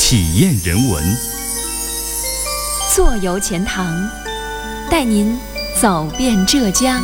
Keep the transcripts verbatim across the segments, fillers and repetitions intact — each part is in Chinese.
体验人文。 坐游钱塘，带您走遍浙江。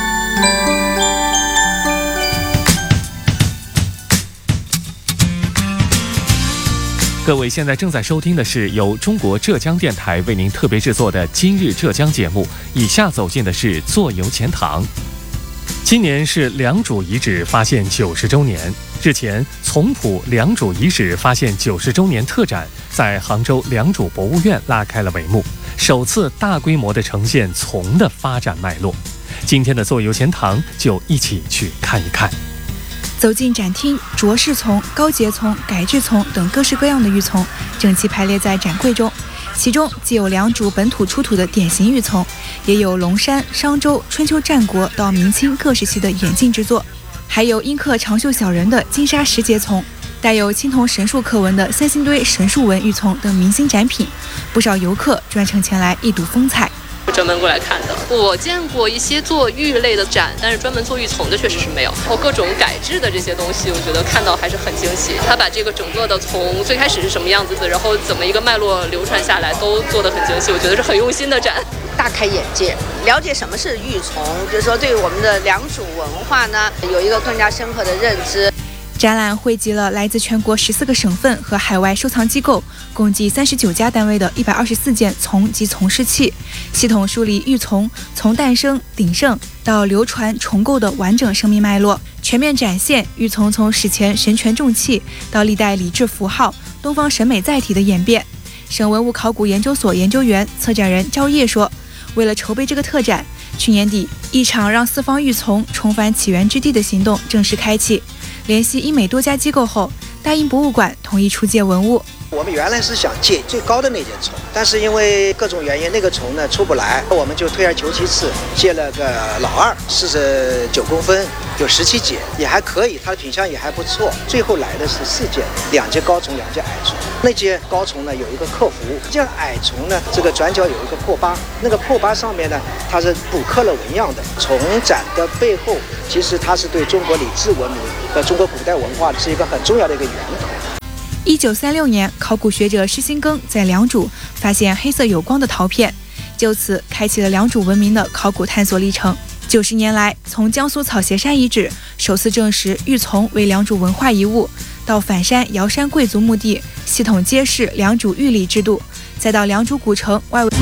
各位现在正在收听的是由中国浙江电台为您特别制作的《今日浙江》节目。以下走进的是坐游钱塘。今年是良渚遗址发现九十周年。日前，从普良渚遗址发现九十周年特展在杭州良渚博物院拉开了帷幕，首次大规模地呈现丛的发展脉络。今天的坐游钱塘就一起去看一看。 走进展厅，卓氏丛、高节丛、改制丛等各式各样的玉丛整齐排列在展柜中，其中既有良渚本土出土的典型玉丛，也有龙山、商周、春秋战国到明清各时期的演进之作，还有阴刻长袖小人的金沙石节丛，带有青铜神树刻纹的三星堆神树纹玉丛等明星展品，不少游客专程前来一睹风采。 专门过来看的，我见过一些做玉类的展，但是专门做玉丛的确实是没有。然后各种改制的这些东西，我觉得看到还是很惊喜。他把这个整个的从最开始是什么样子的，然后怎么一个脉络流传下来，都做得很惊喜。我觉得是很用心的展， 大开眼界，了解什么是玉丛，就是说对于我们的良渚文化呢，有一个更加深刻的认知。 展览汇集了来自全国十四个省份和海外收藏机构共计三十九家单位的一百二十四件丛及丛饰器，系统梳理玉丛从诞生、鼎盛到流传、重构的完整生命脉络，全面展现玉丛从史前神权重器到历代礼制符号、东方审美载体的演变。省文物考古研究所研究员、策展人赵烨说，为了筹备这个特展，去年底一场让四方玉丛重返起源之地的行动正式开启。联系英美多家机构后，大英博物馆同意出借文物。 我们原来是想借最高的那件丛，但是因为各种原因，那个丛呢出不来，我们就退而求其次，借了个老二，四十九公分，有十七节，也还可以，它的品相也还不错。最后来的是四件，两节高丛，两节矮丛。那节高丛呢有一个刻符，这矮丛呢这个转角有一个破疤，那个破疤上面呢它是补刻了纹样的。丛展的背后，其实它是对中国礼制文明和中国古代文化是一个很重要的一个源头。 一九三六年，考古学者施新庚在良渚发现黑色有光的陶片，就此开启了良渚文明的考古探索历程。九十年来，从江苏草鞋山遗址首次证实玉丛为良渚文化遗物，到反山瑶山贵族墓地系统揭示良渚玉礼制度，再到良渚古城外围，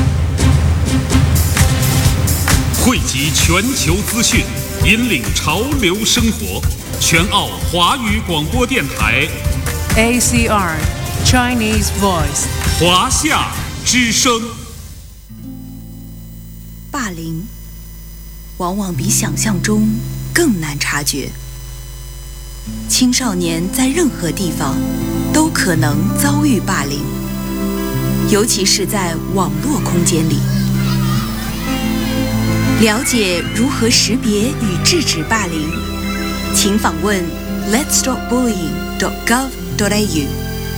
汇集全球资讯，引领潮流生活。全澳华语广播电台 A C R Chinese Voice 华夏之声。 霸凌往往比想象中更难察觉，青少年在任何地方都可能遭遇霸凌，尤其是在网络空间里。了解如何识别与制止霸凌，请访问 let's stop bullying dot gov dot a u，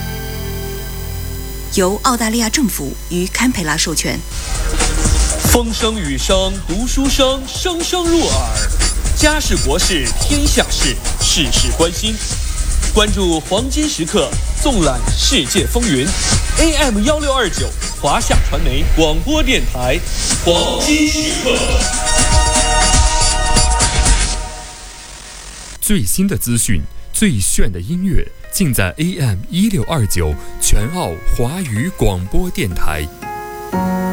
由澳大利亚政府与堪培拉授权。 风声雨声读书声，声声入耳。家事国事天下事，事事关心。关注黄金时刻，纵览世界风云。A M 一六二九华夏传媒广播电台，黄金时刻。 最新的资讯，最炫的音乐，尽在 A M 一六二九全澳华语广播电台。